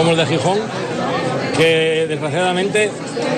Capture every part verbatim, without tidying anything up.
como el de Gijón, que desgraciadamente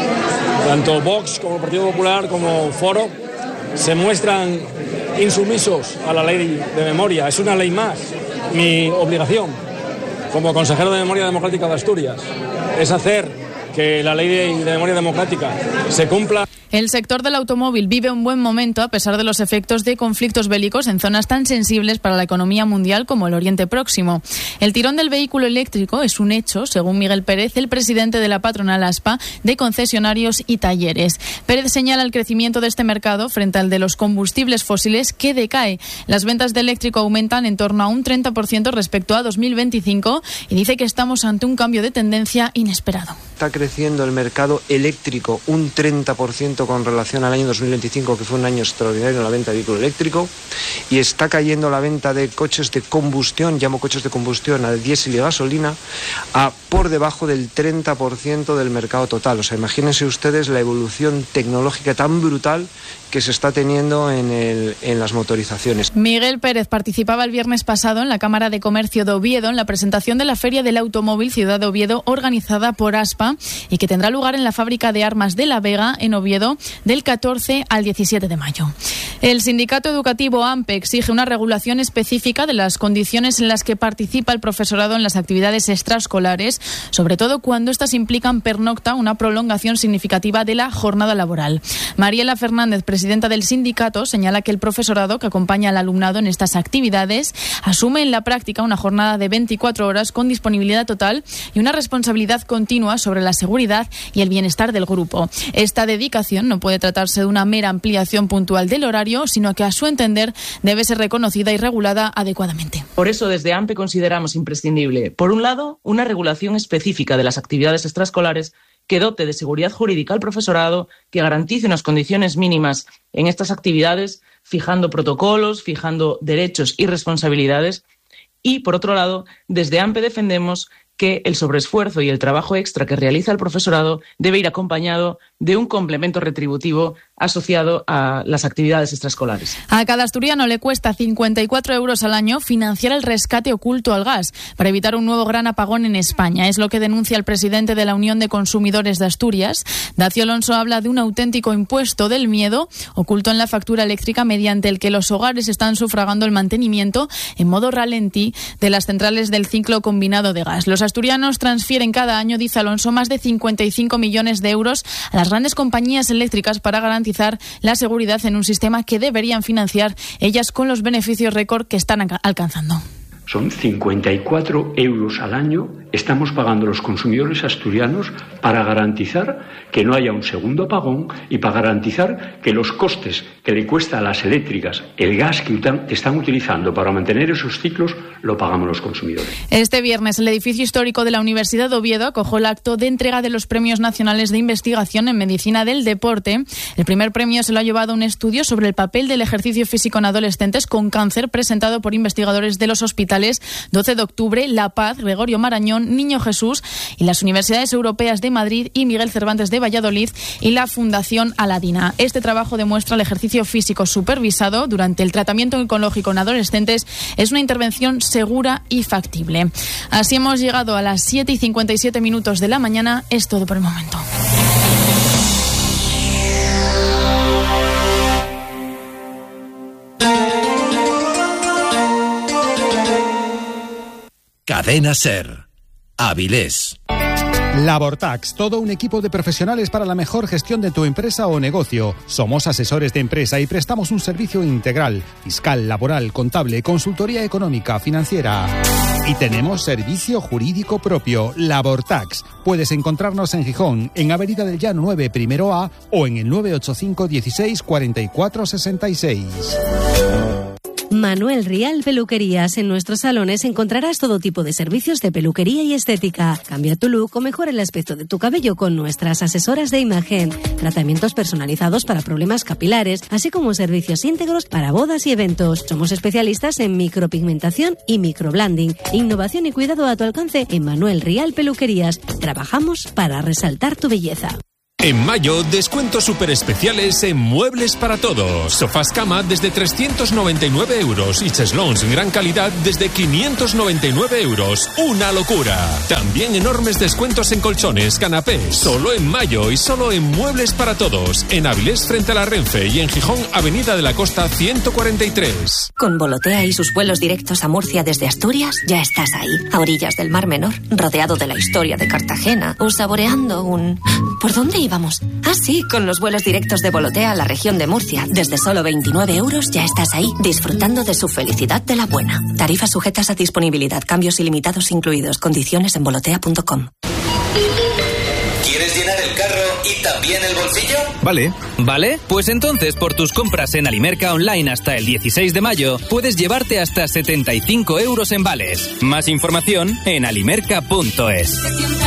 tanto Vox como el Partido Popular como Foro se muestran insumisos a la ley de memoria. Es una ley más. Mi obligación como consejero de Memoria Democrática de Asturias es hacer que la ley de, de memoria democrática se cumpla. El sector del automóvil vive un buen momento a pesar de los efectos de conflictos bélicos en zonas tan sensibles para la economía mundial como el Oriente Próximo. El tirón del vehículo eléctrico es un hecho, según Miguel Pérez, el presidente de la patronal ASPA de concesionarios y talleres. Pérez señala el crecimiento de este mercado frente al de los combustibles fósiles, que decae. Las ventas de eléctrico aumentan en torno a un treinta por ciento respecto a dos mil veinticinco y dice que estamos ante un cambio de tendencia inesperado. Está creciendo el mercado eléctrico un treinta por ciento con relación al año dos mil veinticinco, que fue un año extraordinario en la venta de vehículo eléctrico, y está cayendo la venta de coches de combustión, llamo coches de combustión a diésel y gasolina, a por debajo del treinta por ciento del mercado total. O sea, imagínense ustedes la evolución tecnológica tan brutal que se está teniendo en, el, en las motorizaciones. Miguel Pérez participaba el viernes pasado en la Cámara de Comercio de Oviedo en la presentación de la Feria del Automóvil Ciudad de Oviedo, organizada por ASPA y que tendrá lugar en la Fábrica de Armas de La Vega, en Oviedo, del catorce al diecisiete de mayo. El sindicato educativo AMPE exige una regulación específica de las condiciones en las que participa el profesorado en las actividades extraescolares, sobre todo cuando estas implican pernocta, una prolongación significativa de la jornada laboral. Mariela Fernández, presidenta del sindicato, señala que el profesorado que acompaña al alumnado en estas actividades asume en la práctica una jornada de veinticuatro horas con disponibilidad total y una responsabilidad continua sobre la seguridad y el bienestar del grupo. Esta dedicación no puede tratarse de una mera ampliación puntual del horario, sino que a su entender debe ser reconocida y regulada adecuadamente. Por eso desde AMPE consideramos imprescindible, por un lado, una regulación específica de las actividades extraescolares que dote de seguridad jurídica al profesorado, que garantice unas condiciones mínimas en estas actividades, fijando protocolos, fijando derechos y responsabilidades. Y, por otro lado, desde AMPE defendemos que el sobreesfuerzo y el trabajo extra que realiza el profesorado debe ir acompañado de un complemento retributivo asociado a las actividades extraescolares. A cada asturiano le cuesta cincuenta y cuatro euros al año financiar el rescate oculto al gas para evitar un nuevo gran apagón en España. Es lo que denuncia el presidente de la Unión de Consumidores de Asturias. Dacio Alonso habla de un auténtico impuesto del miedo oculto en la factura eléctrica, mediante el que los hogares están sufragando el mantenimiento en modo ralentí de las centrales del ciclo combinado de gas. Los asturianos transfieren cada año, dice Alonso, más de cincuenta y cinco millones de euros a las grandes compañías eléctricas para garantizar la seguridad en un sistema que deberían financiar ellas con los beneficios récord que están alcanzando. Son cincuenta y cuatro euros al año, estamos pagando los consumidores asturianos para garantizar que no haya un segundo apagón y para garantizar que los costes que le cuesta a las eléctricas el gas que están utilizando para mantener esos ciclos lo pagamos los consumidores. Este viernes el edificio histórico de la Universidad de Oviedo acogió el acto de entrega de los premios nacionales de investigación en medicina del deporte. El primer premio se lo ha llevado un estudio sobre el papel del ejercicio físico en adolescentes con cáncer, presentado por investigadores de los hospitales doce de octubre, La Paz, Gregorio Marañón, Niño Jesús y las Universidades Europeas de Madrid y Miguel Cervantes de Valladolid y la Fundación Aladina. Este trabajo demuestra el ejercicio físico supervisado durante el tratamiento oncológico en adolescentes es una intervención segura y factible. Así hemos llegado a las siete y cincuenta y siete minutos de la mañana. Es todo por el momento. Cadena SER. Avilés. Labortax, todo un equipo de profesionales para la mejor gestión de tu empresa o negocio. Somos asesores de empresa y prestamos un servicio integral, fiscal, laboral, contable, consultoría económica, financiera. Y tenemos servicio jurídico propio, Labortax. Puedes encontrarnos en Gijón, en Avenida del Llano nueve, primero A, o en el nueve ocho cinco dieciséis cuarenta y cuatro sesenta y seis. Manuel Rial Peluquerías. En nuestros salones encontrarás todo tipo de servicios de peluquería y estética. Cambia tu look o mejora el aspecto de tu cabello con nuestras asesoras de imagen. Tratamientos personalizados para problemas capilares, así como servicios íntegros para bodas y eventos. Somos especialistas en micropigmentación y microblending. Innovación y cuidado a tu alcance en Manuel Rial Peluquerías. Trabajamos para resaltar tu belleza. En mayo, descuentos super especiales en Muebles para Todos. Sofás cama desde trescientos noventa y nueve euros y cheslons en gran calidad desde quinientos noventa y nueve euros. ¡Una locura! También enormes descuentos en colchones, canapés. Solo en mayo y solo en Muebles para Todos. En Avilés frente a la Renfe y en Gijón, Avenida de la Costa ciento cuarenta y tres. Con Volotea y sus vuelos directos a Murcia desde Asturias, ya estás ahí, a orillas del Mar Menor, rodeado de la historia de Cartagena o saboreando un... ¿Por dónde íbamos? Ah, sí, con los vuelos directos de Volotea a la región de Murcia. Desde solo veintinueve euros ya estás ahí, disfrutando de su felicidad de la buena. Tarifas sujetas a disponibilidad, cambios ilimitados incluidos, condiciones en volotea punto com. ¿Quieres llenar el carro y también el bolsillo? Vale. ¿Vale? Pues entonces por tus compras en Alimerca Online hasta el dieciséis de mayo puedes llevarte hasta setenta y cinco euros en vales. Más información en alimerca punto es.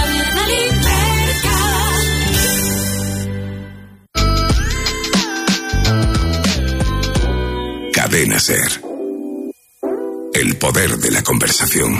Cadena Ser. El poder de la conversación.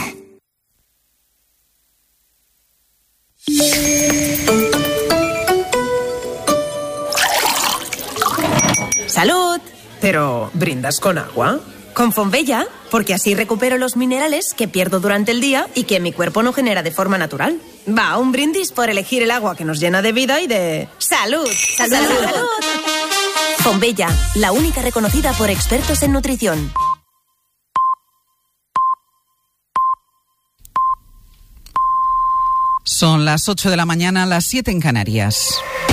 ¡Salud! Pero, ¿brindas con agua? Con Fonbella, porque así recupero los minerales que pierdo durante el día y que mi cuerpo no genera de forma natural. Va, un brindis por elegir el agua que nos llena de vida y de... ¡Salud! ¡Salud! ¡Salud! ¡Salud! Fonbella, la única reconocida por expertos en nutrición. Son las ocho de la mañana, las siete en Canarias.